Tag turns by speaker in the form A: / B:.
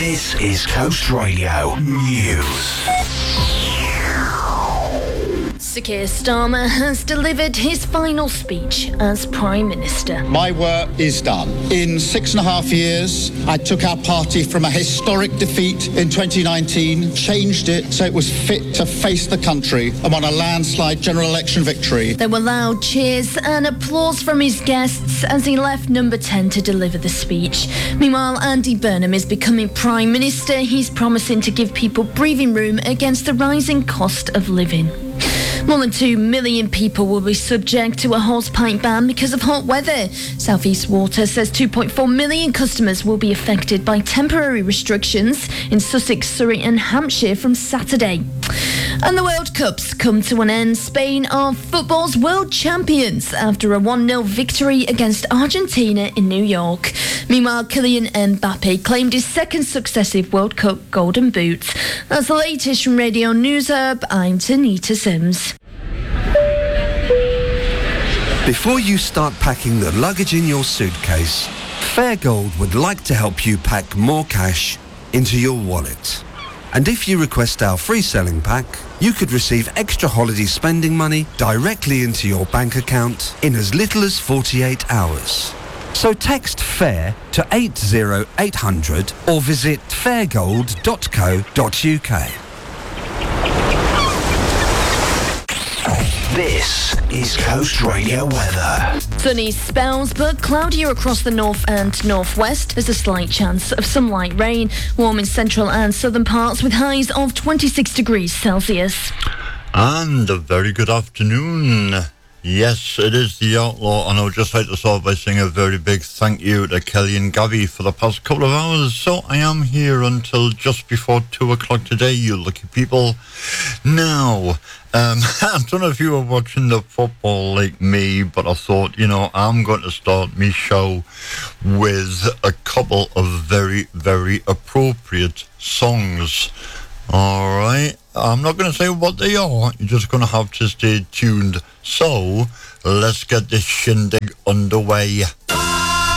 A: This is Coast Radio News.
B: Sir Keir Starmer has delivered his final speech as Prime Minister.
C: My work is done. In 6.5 years, I took our party from a historic defeat in 2019, changed it so it was fit to face the country, and won a landslide general election victory.
B: There were loud cheers and applause from his guests as he left Number 10 to deliver the speech. Meanwhile, Andy Burnham is becoming Prime Minister. He's promising to give people breathing room against the rising cost of living. More than 2 million people will be subject to a horsepipe ban because of hot weather. South East Water says 2.4 million customers will be affected by temporary restrictions in Sussex, Surrey and Hampshire from Saturday. And the World Cup's come to an end. Spain are football's world champions after a 1-0 victory against Argentina in New York. Meanwhile, Kylian Mbappe claimed his second successive World Cup Golden Boot. That's the latest from Radio News Hub. I'm Tanita Sims.
D: Before you start packing the luggage in your suitcase, Fairgold would like to help you pack more cash into your wallet. And if you request our free selling pack, you could receive extra holiday spending money directly into your bank account in as little as 48 hours. So text FAIR to 80800 or visit fairgold.co.uk.
A: This is Coast Radio weather.
B: Sunny spells, but cloudier across the north and northwest. There's a slight chance of some light rain. Warm in central and southern parts with highs of 26 degrees Celsius.
E: And a very good afternoon. Yes, it is the Outlaw, and I would just like to start by saying a very big thank you to Kelly and Gabby for the past couple of hours. So I am here until just before 2 o'clock today, you lucky people. Now, I don't know if you were watching the football like me, but I thought, I'm going to start my show with a couple of very, very appropriate songs. All right, I'm not going to say what they are. You're just going to have to stay tuned. So, let's get this shindig underway.